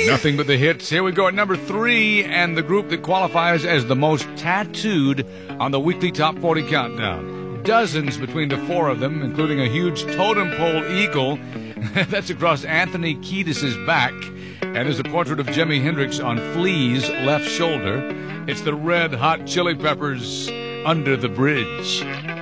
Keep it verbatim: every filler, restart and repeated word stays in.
Nothing but the hits. Here we go at number three, and the group that qualifies as the most tattooed on the weekly Top forty Countdown. Dozens between the four of them, including a huge totem pole eagle that's across Anthony Kiedis' back, and there's a portrait of Jimi Hendrix on Flea's left shoulder. It's the Red Hot Chili Peppers, Under the Bridge.